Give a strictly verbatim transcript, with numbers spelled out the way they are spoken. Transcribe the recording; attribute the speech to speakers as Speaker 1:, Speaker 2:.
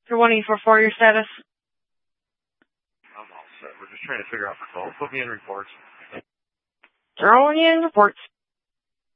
Speaker 1: For one E four four, your status?
Speaker 2: I'm all set. We're just trying to figure out the call. Put me in reports.
Speaker 1: Throwing you in reports.